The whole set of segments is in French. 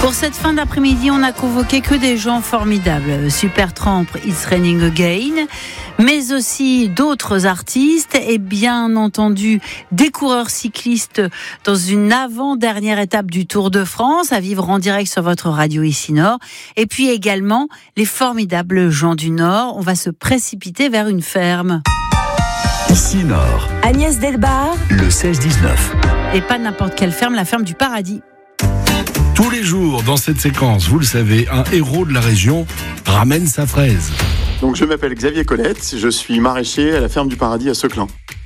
Pour cette fin d'après-midi, on n'a convoqué que des gens formidables. Supertramp, It's Raining Again, mais aussi d'autres artistes et bien entendu des coureurs cyclistes dans une avant-dernière étape du Tour de France à vivre en direct sur votre radio ici Nord. Et puis également les formidables gens du Nord. On va se précipiter vers une ferme. Ici Nord. Agnès Delbar. Le 16-19. Et pas n'importe quelle ferme, la ferme du Paradis. Tous les jours, dans cette séquence, vous le savez, un héros de la région ramène sa fraise. Donc je m'appelle Xavier Colette, je suis maraîcher à la ferme du Paradis à Seclin.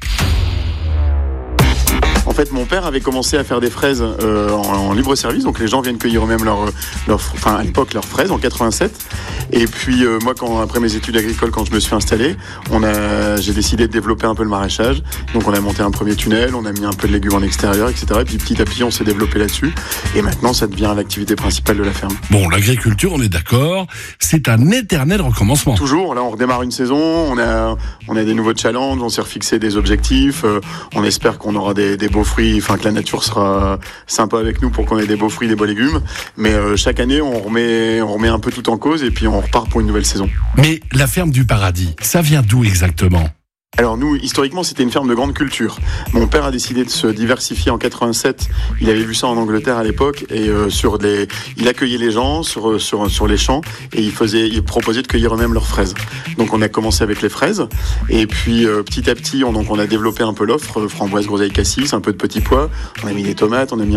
En fait, mon père avait commencé à faire des fraises en libre service, donc les gens viennent cueillir eux-mêmes à l'époque leurs fraises en 87. Et puis moi, après mes études agricoles, quand je me suis installé, j'ai décidé de développer un peu le maraîchage. Donc on a monté un premier tunnel, on a mis un peu de légumes en extérieur, etc. Et puis petit à petit, on s'est développé là-dessus. Et maintenant, ça devient l'activité principale de la ferme. Bon, l'agriculture, on est d'accord, c'est un éternel recommencement. Toujours, là on redémarre une saison, on a des nouveaux challenges, on s'est refixé des objectifs, on espère qu'on aura des beaux fruits, enfin que la nature sera sympa avec nous pour qu'on ait des beaux fruits, des beaux légumes. Mais chaque année, on remet un peu tout en cause et puis on repart pour une nouvelle saison. Mais la ferme du Paradis, ça vient d'où exactement ? Alors nous, historiquement, c'était une ferme de grande culture. Mon père a décidé de se diversifier en 87. Il avait vu ça en Angleterre à l'époque et il accueillait les gens sur les champs et il proposait de cueillir eux-mêmes leurs fraises. Donc on a commencé avec les fraises et puis petit à petit, on a développé un peu l'offre, framboise, groseille, cassis, un peu de petits pois. On a mis des tomates, on a mis